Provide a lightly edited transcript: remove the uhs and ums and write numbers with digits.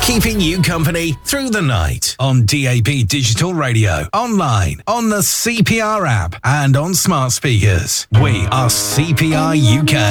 keeping you company through the night on DAB Digital Radio, online, on the CPR app, and on smart speakers. We are CPR UK.